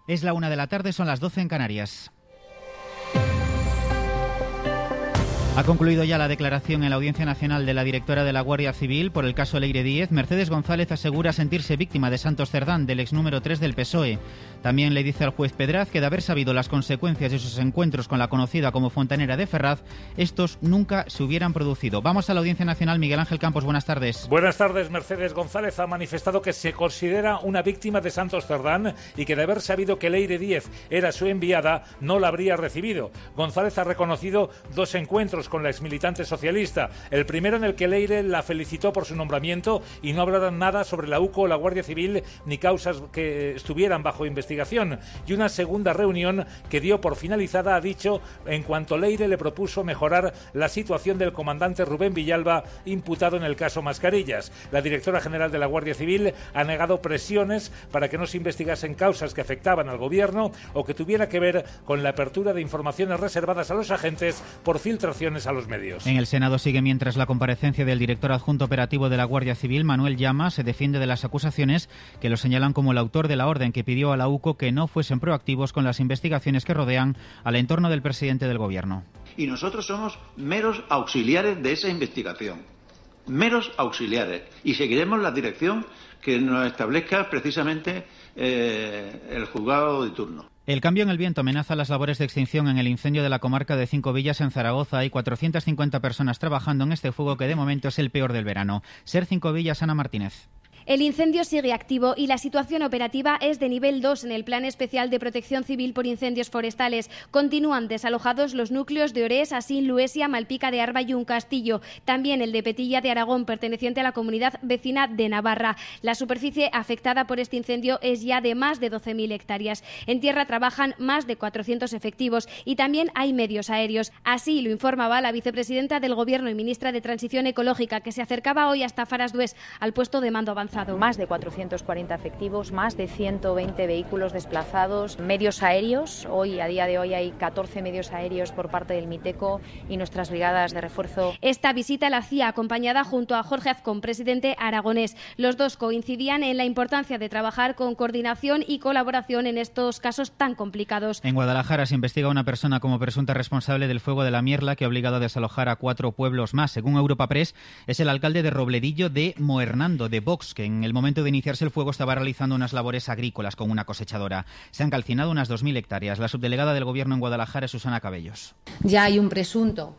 Es la 1 de la tarde, son las 12 en Canarias. Ha concluido ya la declaración en la Audiencia Nacional de la directora de la Guardia Civil por el caso Leire Díez. Mercedes González asegura sentirse víctima de Santos Cerdán, del ex número 3 del PSOE. También le dice al juez Pedraz que de haber sabido las consecuencias de sus encuentros con la conocida como Fontanera de Ferraz, estos nunca se hubieran producido. Vamos a la Audiencia Nacional. Miguel Ángel Campos, buenas tardes. Buenas tardes. Mercedes González ha manifestado que se considera una víctima de Santos Cerdán y que de haber sabido que Leire Díez era su enviada, no la habría recibido. González ha reconocido 2 encuentros con la exmilitante socialista. El primero en el que Leire la felicitó por su nombramiento y no hablaron nada sobre la UCO o la Guardia Civil ni causas que estuvieran bajo investigación. Y una segunda reunión que dio por finalizada, ha dicho, en cuanto Leire le propuso mejorar la situación del comandante Rubén Villalba, imputado en el caso Mascarillas. La directora general de la Guardia Civil ha negado presiones para que no se investigasen causas que afectaban al gobierno o que tuviera que ver con la apertura de informaciones reservadas a los agentes por filtraciones a los medios. En el Senado sigue mientras la comparecencia del director adjunto operativo de la Guardia Civil, Manuel Llama, se defiende de las acusaciones que lo señalan como el autor de la orden que pidió a la UCO que no fuesen proactivos con las investigaciones que rodean al entorno del presidente del gobierno. Y nosotros somos meros auxiliares de esa investigación, meros auxiliares, y seguiremos la dirección que nos establezca precisamente el juzgado de turno. El cambio en el viento amenaza las labores de extinción en el incendio de la comarca de Cinco Villas en Zaragoza. Hay 450 personas trabajando en este fuego que de momento es el peor del verano. Ser Cinco Villas, Ana Martínez. El incendio sigue activo y la situación operativa es de nivel 2 en el Plan Especial de Protección Civil por Incendios Forestales. Continúan desalojados los núcleos de Orés, Asín, Luesia, Malpica de Arba y Uncastillo. También el de Petilla de Aragón, perteneciente a la comunidad vecina de Navarra. La superficie afectada por este incendio es ya de más de 12.000 hectáreas. En tierra trabajan más de 400 efectivos y también hay medios aéreos. Así lo informaba la vicepresidenta del Gobierno y ministra de Transición Ecológica, que se acercaba hoy hasta Faras Dués, al puesto de mando avanzado. Más de 440 efectivos, más de 120 vehículos desplazados, medios aéreos. A día de hoy hay 14 medios aéreos por parte del MITECO y nuestras brigadas de refuerzo. Esta visita la hacía acompañada junto a Jorge Azcón, presidente aragonés. Los dos coincidían en la importancia de trabajar con coordinación y colaboración en estos casos tan complicados. En Guadalajara se investiga a una persona como presunta responsable del fuego de la Mierla que ha obligado a desalojar a 4 pueblos más. Según Europa Press, es el alcalde de Robledillo de Moernando, de Vox, que en el momento de iniciarse el fuego estaba realizando unas labores agrícolas con una cosechadora. Se han calcinado unas 2.000 hectáreas. La subdelegada del Gobierno en Guadalajara es Susana Cabellos. Ya hay un presunto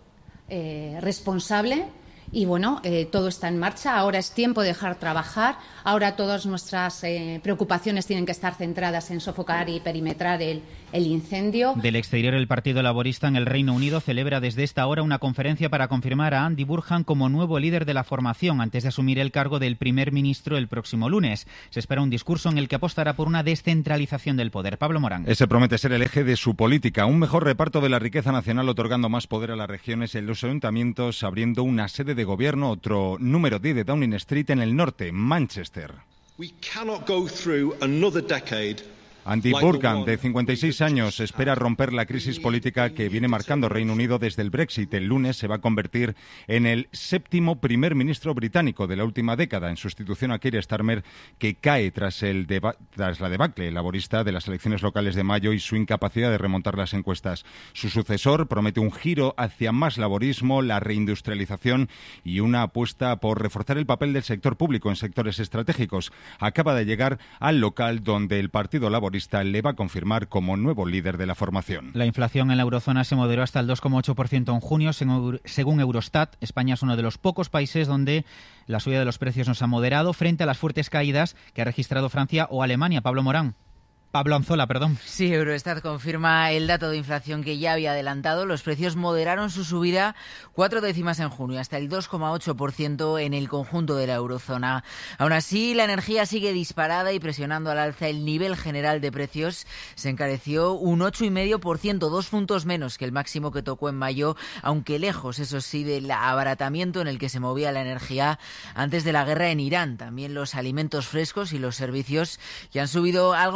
responsable y todo está en marcha. Ahora es tiempo de dejar trabajar. Ahora todas nuestras preocupaciones tienen que estar centradas en sofocar y perimetrar el incendio. Del exterior, el Partido Laborista en el Reino Unido celebra desde esta hora una conferencia para confirmar a Andy Burnham como nuevo líder de la formación antes de asumir el cargo del primer ministro el próximo lunes. Se espera un discurso en el que apostará por una descentralización del poder. Pablo Morán. Ese promete ser el eje de su política, un mejor reparto de la riqueza nacional otorgando más poder a las regiones y en los ayuntamientos, abriendo una sede de gobierno, otro número 10 de Downing Street en el norte, Manchester. We cannot go through another decade. Andy Burnham, de 56 años, espera romper la crisis política que viene marcando Reino Unido desde el Brexit. El lunes se va a convertir en el 7º primer ministro británico de la última década, en sustitución a Keir Starmer, que cae tras la debacle laborista de las elecciones locales de mayo y su incapacidad de remontar las encuestas. Su sucesor promete un giro hacia más laborismo, la reindustrialización y una apuesta por reforzar el papel del sector público en sectores estratégicos. Acaba de llegar al local donde el Partido Laborista le va a confirmar como nuevo líder de la formación. La inflación en la eurozona se moderó hasta el 2,8% en junio, según Eurostat. España es uno de los pocos países donde la subida de los precios nos ha moderado frente a las fuertes caídas que ha registrado Francia o Alemania. Pablo Anzola, perdón. Sí, Eurostat confirma el dato de inflación que ya había adelantado. Los precios moderaron su subida 4 décimas en junio, hasta el 2,8% en el conjunto de la eurozona. Aún así, la energía sigue disparada y presionando al alza el nivel general de precios. Se encareció un 8,5%, 2 puntos menos que el máximo que tocó en mayo, aunque lejos, eso sí, del abaratamiento en el que se movía la energía antes de la guerra en Irán. También los alimentos frescos y los servicios, que han subido algo más de un 3%,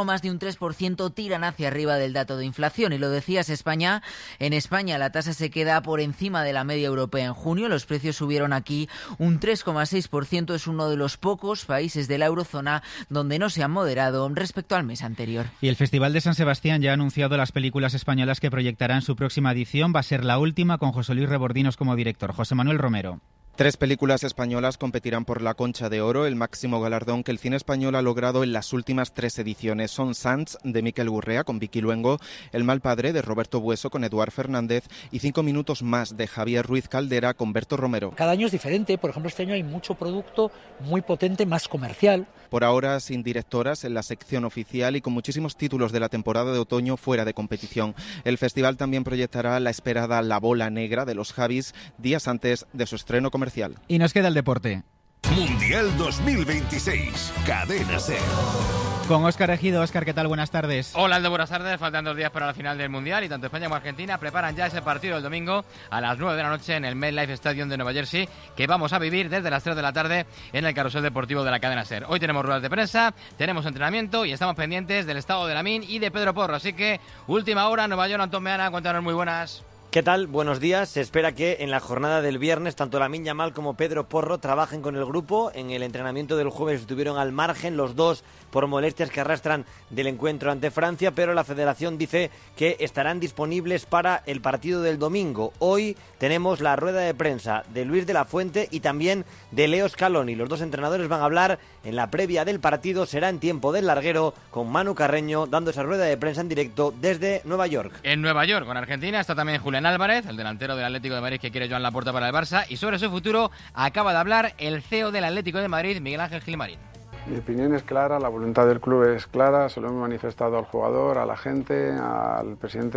3% tiran hacia arriba del dato de inflación. Y lo decías, España. En España la tasa se queda por encima de la media europea en junio. Los precios subieron aquí un 3,6%. Es uno de los pocos países de la eurozona donde no se han moderado respecto al mes anterior. Y el Festival de San Sebastián ya ha anunciado las películas españolas que proyectará en su próxima edición. Va a ser la última con José Luis Rebordinos como director. José Manuel Romero. 3 películas españolas competirán por la Concha de Oro, el máximo galardón que el cine español ha logrado en las últimas 3 ediciones. Son Sants, de Miquel Gurrea, con Vicky Luengo, El mal padre, de Roberto Bueso, con Eduard Fernández, y 5 minutos más, de Javier Ruiz Caldera, con Berto Romero. Cada año es diferente. Por ejemplo, este año hay mucho producto muy potente, más comercial. Por ahora, sin directoras en la sección oficial y con muchísimos títulos de la temporada de otoño fuera de competición. El festival también proyectará la esperada La bola negra de los Javis días antes de su estreno comercial. Y nos queda el deporte. Mundial 2026, Cadena SER. Con Óscar Ejido. Óscar, ¿qué tal? Buenas tardes. Hola, Aldo, buenas tardes. Faltan 2 días para la final del Mundial y tanto España como Argentina preparan ya ese partido el domingo a las 9 de la noche en el MetLife Stadium de Nueva Jersey, que vamos a vivir desde las 3 de la tarde en el carrusel deportivo de la cadena SER. Hoy tenemos ruedas de prensa, tenemos entrenamiento y estamos pendientes del estado de Lamine y de Pedro Porro. Así que, última hora, Nueva York, Antón Meana, cuéntanos, muy buenas. ¿Qué tal? Buenos días. Se espera que en la jornada del viernes tanto Lamine Yamal como Pedro Porro trabajen con el grupo. En el entrenamiento del jueves estuvieron al margen los dos por molestias que arrastran del encuentro ante Francia, pero la federación dice que estarán disponibles para el partido del domingo. Hoy tenemos la rueda de prensa de Luis de la Fuente y también de Leo Scaloni. Los dos entrenadores van a hablar en la previa del partido. Será en tiempo del larguero, con Manu Carreño dando esa rueda de prensa en directo desde Nueva York. En Nueva York, con Argentina, está también Julián Álvarez, el delantero del Atlético de Madrid que quiere Joan Laporta para el Barça, y sobre su futuro acaba de hablar el CEO del Atlético de Madrid, Miguel Ángel Gilmarín. Mi opinión es clara, la voluntad del club es clara, se lo hemos manifestado al jugador, a la gente, al presidente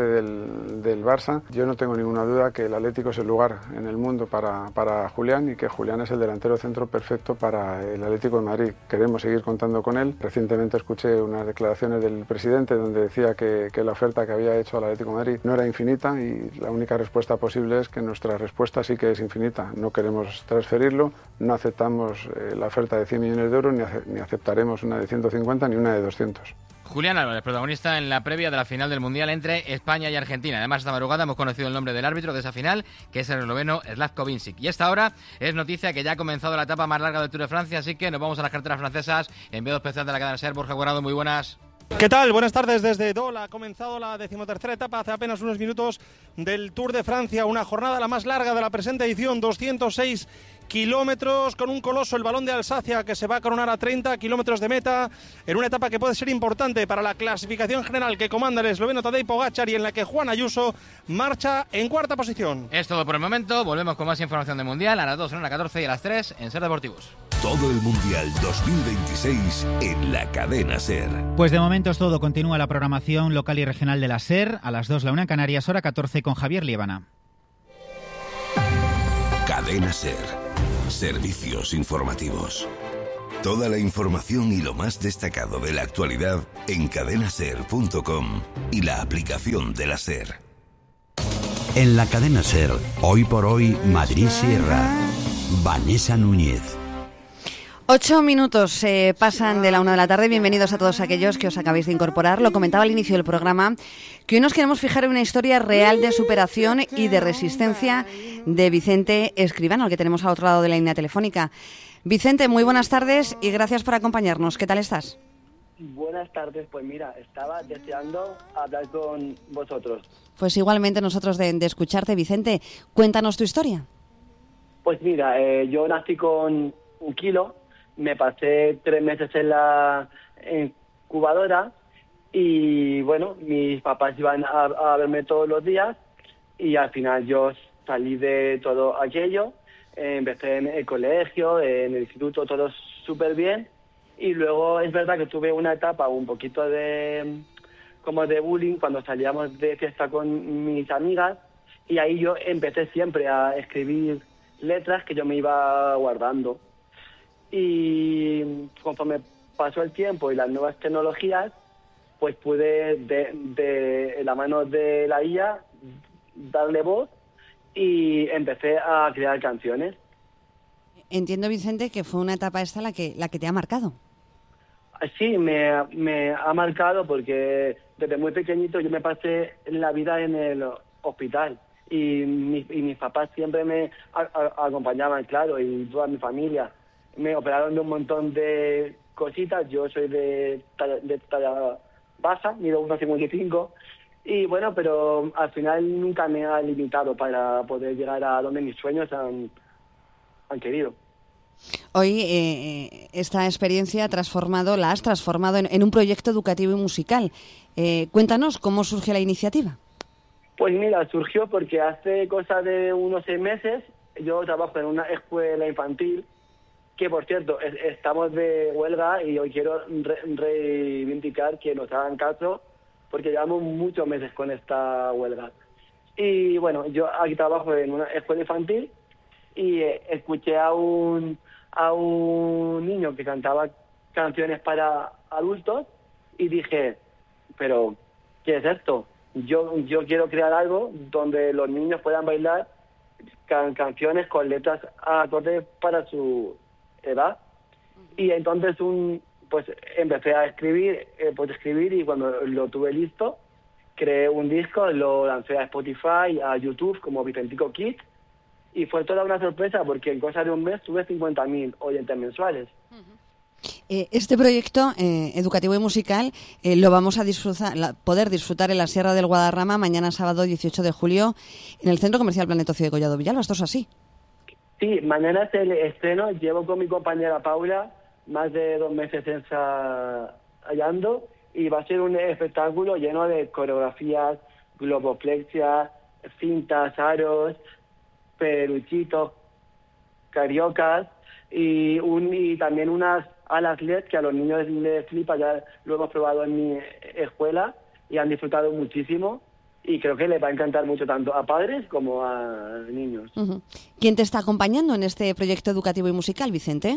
del Barça. Yo no tengo ninguna duda que el Atlético es el lugar en el mundo para Julián y que Julián es el delantero centro perfecto para el Atlético de Madrid. Queremos seguir contando con él. Recientemente escuché unas declaraciones del presidente donde decía que la oferta que había hecho al Atlético de Madrid no era infinita y la única respuesta posible es que nuestra respuesta sí que es infinita. No queremos transferirlo, no aceptamos la oferta de 100 millones de euros ni aceptaremos una de 150 ni una de 200. Julián Álvarez, protagonista en la previa de la final del Mundial entre España y Argentina. Además, esta madrugada hemos conocido el nombre del árbitro de esa final, que es el esloveno Slavko Vincic. Y esta hora es noticia que ya ha comenzado la etapa más larga del Tour de Francia, así que nos vamos a las carreteras francesas. Enviado especial de la cadena SER, Borja Guardado, muy buenas. ¿Qué tal? Buenas tardes desde Dole. Ha comenzado la 13ª etapa hace apenas unos minutos del Tour de Francia, una jornada la más larga de la presente edición, 206 kilómetros, con un coloso, el Balón de Alsacia, que se va a coronar a 30 kilómetros de meta, en una etapa que puede ser importante para la clasificación general que comanda el esloveno Tadej Pogačar y en la que Juan Ayuso marcha en 4ª posición. Es todo por el momento, volvemos con más información del Mundial a las 2 en la 14 y a las 3 en SER Deportivos. Todo el Mundial 2026 en la cadena SER. Pues de momento es todo. Continúa la programación local y regional de la SER. A las 2 la 1 en Canarias, hora 14 con Javier Liébana. Cadena SER. Servicios informativos. Toda la información y lo más destacado de la actualidad en cadenaser.com y la aplicación de la SER. En la cadena SER, hoy por hoy, Madrid Sierra. Vanessa Núñez. 8 minutos pasan de la 1 de la tarde. Bienvenidos a todos aquellos que os acabáis de incorporar. Lo comentaba al inicio del programa, que hoy nos queremos fijar en una historia real de superación y de resistencia de Vicente Escribano, al que tenemos al otro lado de la línea telefónica. Vicente, muy buenas tardes y gracias por acompañarnos. ¿Qué tal estás? Buenas tardes, pues mira, estaba deseando hablar con vosotros. Pues igualmente nosotros de escucharte, Vicente. Cuéntanos tu historia. Pues mira, yo nací con 1 kilo. Me pasé 3 meses en la incubadora y bueno, mis papás iban a verme todos los días y al final yo salí de todo aquello, empecé en el colegio, en el instituto, todo súper bien y luego es verdad que tuve una etapa un poquito como de bullying cuando salíamos de fiesta con mis amigas y ahí yo empecé siempre a escribir letras que yo me iba guardando. Y conforme pasó el tiempo y las nuevas tecnologías, pues pude de la mano de la IA darle voz y empecé a crear canciones. Entiendo, Vicente, que fue una etapa esta la que te ha marcado. Sí, me ha marcado porque desde muy pequeñito yo me pasé la vida en el hospital y mis papás siempre me acompañaban, claro, y toda mi familia. Me operaron de un montón de cositas. Yo soy de talla baja, mido 1,55 y bueno, pero al final nunca me ha limitado para poder llegar a donde mis sueños han querido. Hoy esta experiencia la has transformado en un proyecto educativo y musical. Cuéntanos, ¿cómo surge la iniciativa? Pues mira, surgió porque hace cosa de unos 6 meses yo trabajo en una escuela infantil que, por cierto, estamos de huelga y hoy quiero reivindicar que nos hagan caso porque llevamos muchos meses con esta huelga. Y bueno, yo aquí trabajo en una escuela infantil y escuché a un niño que cantaba canciones para adultos y dije, pero ¿qué es esto? Yo quiero crear algo donde los niños puedan bailar canciones con letras acordes para su edad. Y entonces pues empecé a escribir y cuando lo tuve listo creé un disco, lo lancé a Spotify, a YouTube como Vicentico Kids. Y fue toda una sorpresa porque en cosa de un mes tuve 50.000 oyentes mensuales. Este proyecto educativo y musical lo vamos a poder disfrutar en la Sierra del Guadarrama mañana sábado 18 de julio en el Centro Comercial Planetocio de Collado Villalba. ¿Esto es así? Sí, mañana es el estreno. Llevo con mi compañera Paula más de 2 meses ensayando y va a ser un espectáculo lleno de coreografías, globoplexia, cintas, aros, peluchitos, cariocas y también unas alas LED que a los niños les flipa. Ya lo hemos probado en mi escuela y han disfrutado muchísimo y creo que les va a encantar mucho tanto a padres como a niños. Uh-huh. ¿Quién te está acompañando en este proyecto educativo y musical, Vicente?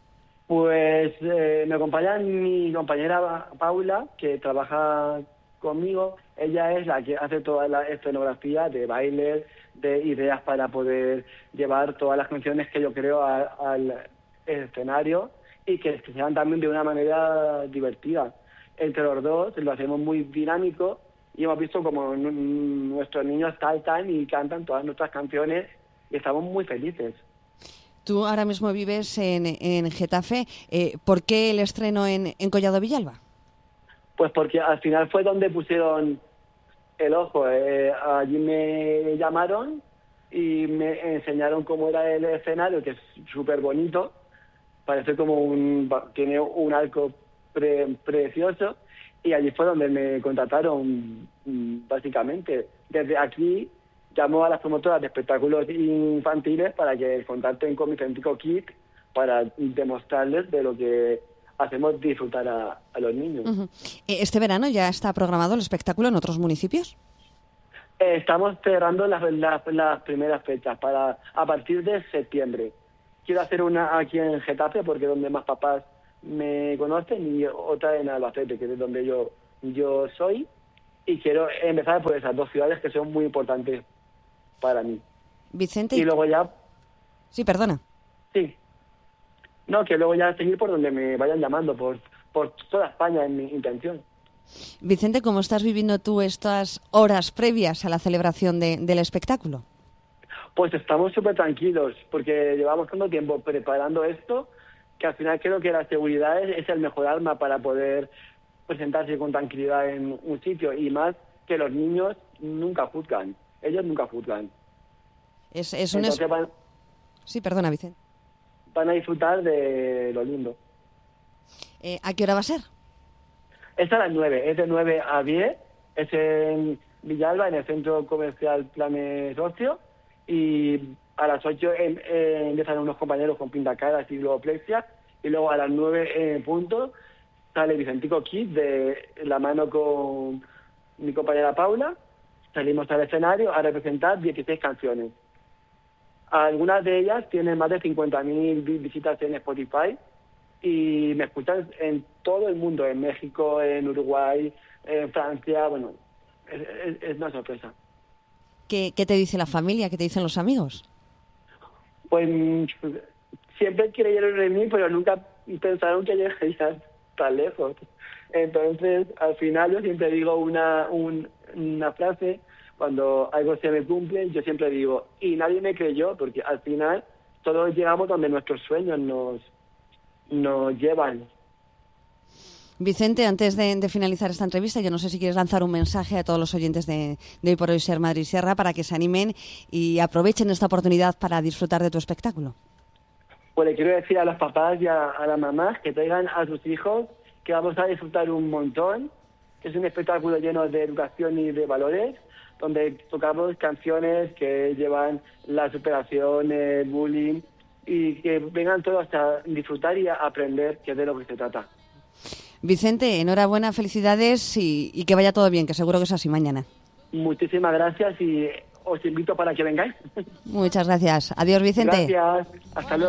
Pues me acompaña mi compañera Paula, que trabaja conmigo. Ella es la que hace toda la escenografía de bailes, de ideas para poder llevar todas las canciones que yo creo al escenario y que sean también de una manera divertida. Entre los dos lo hacemos muy dinámico y hemos visto como nuestros niños saltan y cantan todas nuestras canciones y estamos muy felices. Tú ahora mismo vives en Getafe. ¿Por qué el estreno en Collado Villalba? Pues porque al final fue donde pusieron el ojo. Allí me llamaron y me enseñaron cómo era el escenario, que es súper bonito. Parece como tiene un arco precioso. Y allí fue donde me contrataron, básicamente. Desde aquí llamó a las promotoras de espectáculos infantiles para que contacten con Vicentico Kids para demostrarles de lo que hacemos disfrutar a los niños. Uh-huh. ¿Este verano ya está programado el espectáculo en otros municipios? Estamos cerrando las primeras fechas a partir de septiembre. Quiero hacer una aquí en Getafe porque es donde más papás me conocen y otra en Albacete, que es donde yo soy. Y quiero empezar por esas 2 ciudades que son muy importantes para mí. Vicente. Y luego ya... Sí, perdona. Sí. No, que luego ya seguir por donde me vayan llamando, por toda España, en mi intención. Vicente, ¿cómo estás viviendo tú estas horas previas a la celebración del espectáculo? Pues estamos súper tranquilos, porque llevamos tanto tiempo preparando esto, que al final creo que la seguridad es el mejor arma para poder presentarse con tranquilidad en un sitio, y más que los niños nunca juzgan. Ellos nunca juzgan. Sí, perdona, Vicente. Van a disfrutar de lo lindo. ¿A qué hora va a ser? Es a las 9, es de 9 a 10, es en Villalba, en el Centro Comercial Planes Ocio, y a las 8 empiezan unos compañeros con pintacaras y globoplexia, y luego a las 9 en punto sale Vicentico Kids de la mano con mi compañera Paula. Salimos al escenario a representar 16 canciones. Algunas de ellas tienen más de 50.000 visitas en Spotify y me escuchan en todo el mundo, en México, en Uruguay, en Francia. Bueno, es una sorpresa. ¿Qué te dice la familia? ¿Qué te dicen los amigos? Pues siempre creyeron en mí, pero nunca pensaron que llegaría tan lejos. Entonces, al final yo siempre digo una frase, cuando algo se me cumple, yo siempre digo, y nadie me creyó, porque al final todos llegamos donde nuestros sueños nos llevan. Vicente, antes de finalizar esta entrevista, yo no sé si quieres lanzar un mensaje a todos los oyentes de Hoy por Hoy Ser Madrid Sierra para que se animen y aprovechen esta oportunidad para disfrutar de tu espectáculo. Pues le quiero decir a los papás y a las mamás que traigan a sus hijos, que vamos a disfrutar un montón, que es un espectáculo lleno de educación y de valores, donde tocamos canciones que llevan la superación, el bullying, y que vengan todos a disfrutar y a aprender, que es de lo que se trata. Vicente, enhorabuena, felicidades y que vaya todo bien, que seguro que es así mañana. Muchísimas gracias y os invito para que vengáis. Muchas gracias. Adiós, Vicente. Gracias. Hasta luego.